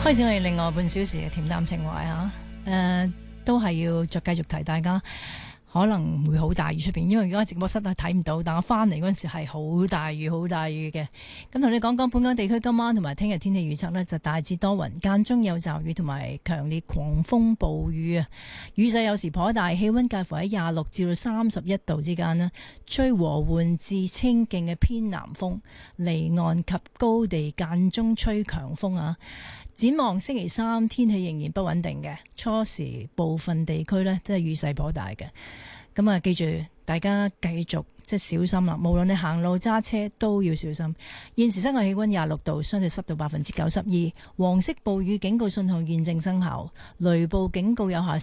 開始我哋另外半小時嘅恬淡情懷啊！都係要繼續提大家，可能會好大雨出邊，因為而家直播室係睇唔到，但我翻嚟嗰陣時係好大雨，好大雨嘅。咁同你講講本港地區今晚同埋聽日天氣預測呢，就大致多雲，間中有驟雨同埋強烈狂風暴雨啊！雨勢有時頗大，氣溫介乎喺26至到31度之間啦，吹和緩至清勁嘅偏南風，離岸及高地間中吹強風啊！展望星期三天氣仍然不穩定嘅，初時部分地區呢都係雨勢頗大嘅。咁啊，記住大家繼續小心啦，無論你行路揸車都要小心。現時室外氣溫26度，相對濕度92%，黃色暴雨警告信號現正生效，雷暴警告有效